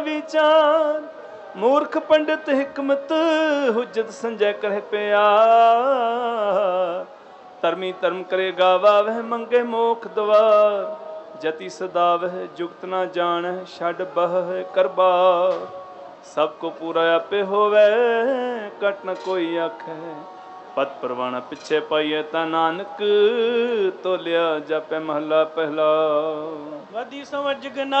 विचार मूर्ख पंडित हिकमत हुज्जत संजय कह पिया। धर्मी धर्म करे गावा वह मंगे मोख द्वार। जति सदा वह जुगत ना जान छड़ बह करबा। सबको पूरा आपे होवे कट न कोई आखे। पत परवाना पिछे पाइए ता नानक तोलिया जापे महला पहला। वदी समझ गना